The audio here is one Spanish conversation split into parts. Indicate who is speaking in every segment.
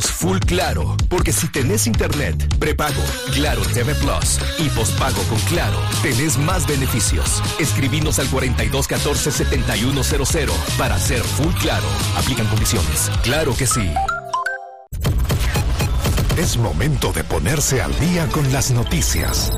Speaker 1: somos Full Claro, porque si tenés internet, prepago, Claro TV Plus y pospago con Claro, tenés más beneficios. Escribinos al 4214-7100 para ser Full Claro. Aplican condiciones. Claro que sí.
Speaker 2: Es momento de ponerse al día con las noticias.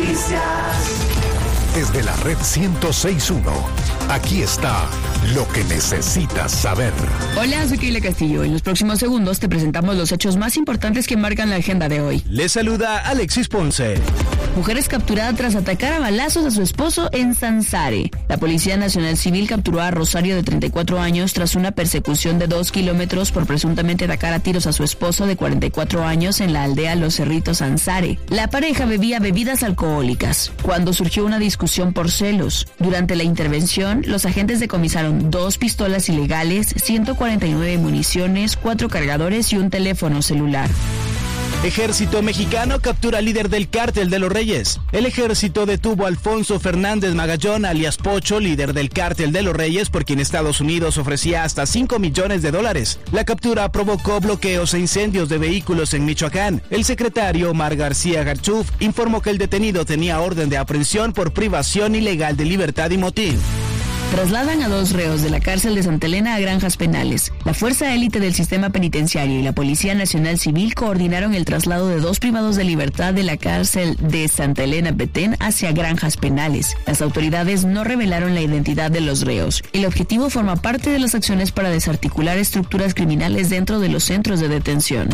Speaker 2: Desde la red 106.1, aquí está lo que necesitas saber.
Speaker 3: Hola, soy Keila Castillo. En los próximos segundos te presentamos los hechos más importantes que marcan la agenda de hoy.
Speaker 4: Les saluda Alexis Ponce.
Speaker 3: Mujer es capturada tras atacar a balazos a su esposo en Sansare. La Policía Nacional Civil capturó a Rosario, de 34 años, tras una persecución de 2 kilómetros por presuntamente atacar a tiros a su esposo de 44 años en la aldea Los Cerritos, Sansare. La pareja bebía bebidas alcohólicas cuando surgió una discusión por celos. Durante la intervención, los agentes decomisaron 2 pistolas ilegales, 149 municiones, 4 cargadores y un teléfono celular.
Speaker 4: Ejército mexicano captura al líder del Cártel de los Reyes. El ejército detuvo a Alfonso Fernández Magallón, alias Pocho, líder del Cártel de los Reyes, por quien Estados Unidos ofrecía hasta $5 millones. La captura provocó bloqueos e incendios de vehículos en Michoacán. El secretario Omar García Garchuf informó que el detenido tenía orden de aprehensión por privación ilegal de libertad y motín.
Speaker 3: Trasladan a 2 reos de la cárcel de Santa Elena a granjas penales. La fuerza élite del sistema penitenciario y la Policía Nacional Civil coordinaron el traslado de 2 privados de libertad de la cárcel de Santa Elena Petén hacia granjas penales. Las autoridades no revelaron la identidad de los reos. El objetivo forma parte de las acciones para desarticular estructuras criminales dentro de los centros de detención.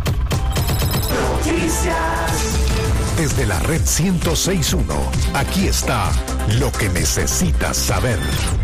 Speaker 2: Desde la red 106.1, aquí está lo que necesitas saber.